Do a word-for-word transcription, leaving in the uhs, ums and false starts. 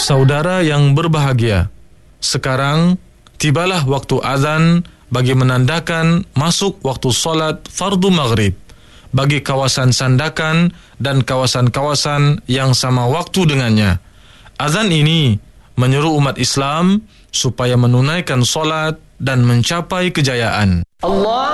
Saudara yang berbahagia, sekarang tibalah waktu azan bagi menandakan masuk waktu solat fardu maghrib bagi kawasan Sandakan dan kawasan-kawasan yang sama waktu dengannya. Azan ini menyeru umat Islam supaya menunaikan solat dan mencapai kejayaan. Allah